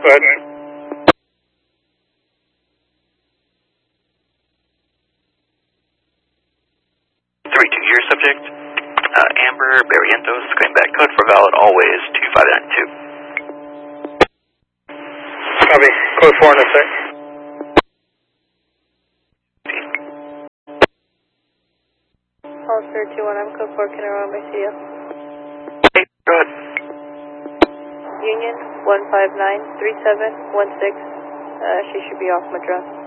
ahead. 32 year subject. Amber Barrientos, claim back code for valid always 2592. Copy. Code 4 in a sec. Hollister 2-1, I'm code 4, can I run my CDL? Hey, go ahead. Union 1593716, she should be off Madras.